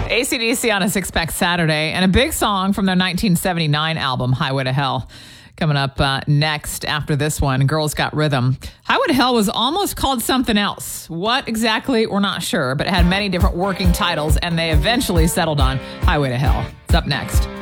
AC/DC on a Six-Pack Saturday, and a big song from their 1979 album, Highway to Hell. Coming up next after this one, Girls Got Rhythm. Highway to Hell was almost called something else. What exactly, we're not sure, but it had many different working titles, and they eventually settled on Highway to Hell. It's up next.